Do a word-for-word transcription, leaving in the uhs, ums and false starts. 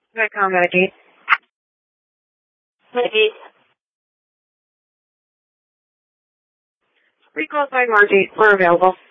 Got combat at gate. At gate. Recall by Margate. We're available.